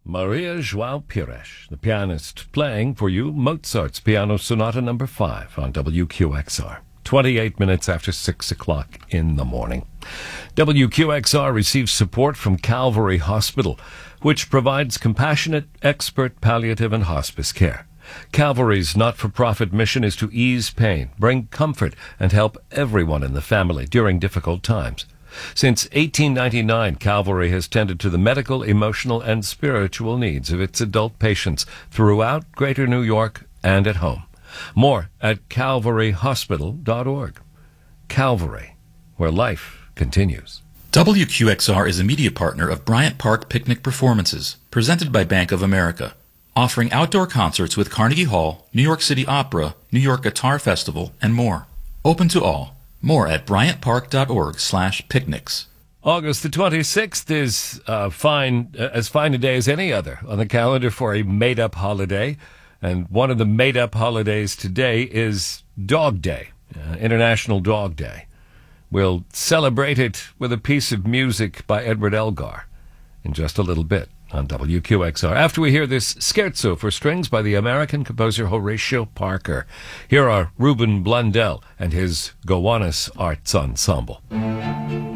Maria João Pires, the pianist, playing for you Mozart's Piano Sonata No. 5 on WQXR. 28 minutes after 6 o'clock in the morning. WQXR receives support from Calvary Hospital, which provides compassionate, expert palliative and hospice care. Calvary's not-for-profit mission is to ease pain, bring comfort, and help everyone in the family during difficult times. Since 1899, Calvary has tended to the medical, emotional, and spiritual needs of its adult patients throughout Greater New York and at home. More at calvaryhospital.org. Calvary, where life continues. WQXR is a media partner of Bryant Park Picnic Performances, presented by Bank of America, offering outdoor concerts with Carnegie Hall, New York City Opera, New York Guitar Festival, and more. Open to all. More at bryantpark.org/picnics. August the 26th is as fine a day as any other on the calendar for a made-up holiday. And one of the made-up holidays today is Dog Day, International Dog Day. We'll celebrate it with a piece of music by Edward Elgar in just a little bit on WQXR. After we hear this scherzo for strings by the American composer Horatio Parker, here are Ruben Blundell and his Gowanus Arts Ensemble.